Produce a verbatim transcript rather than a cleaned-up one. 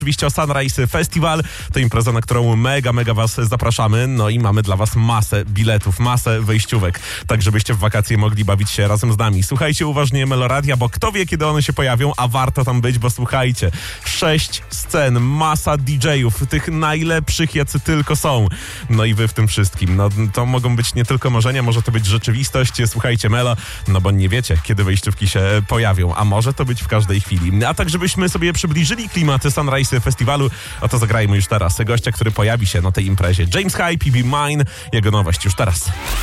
Oczywiście o Sunrise Festival, to impreza, na którą mega, mega was zapraszamy, no i mamy dla was masę biletów, masę wejściówek, tak żebyście w wakacje mogli bawić się razem z nami. Słuchajcie uważnie Meloradia, bo kto wie, kiedy one się pojawią, a warto tam być, bo słuchajcie, sześć scen, masa didżejów, tych najlepszych, jacy tylko są. No i wy w tym wszystkim, no to mogą być nie tylko marzenia, może to być rzeczywistość. Słuchajcie Melo, no bo nie wiecie, kiedy wejściówki się pojawią, a może to być w każdej chwili. A tak, żebyśmy sobie przybliżyli klimaty Sunrise Festiwalu, o to zagrajmy już teraz gościa, który pojawi się na tej imprezie. James Hype, Be Mine, jego nowość już teraz.